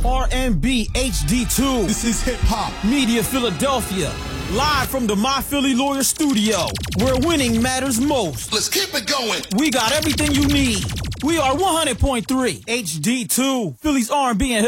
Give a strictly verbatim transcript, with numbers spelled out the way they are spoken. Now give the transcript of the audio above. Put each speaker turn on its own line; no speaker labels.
R and B H D two.
This is Hip Hop
Media Philadelphia. Live from the My Philly Lawyer studio, where winning matters most.
Let's keep it going.
We got everything you need. We are one hundred point three H D two, Philly's R and B and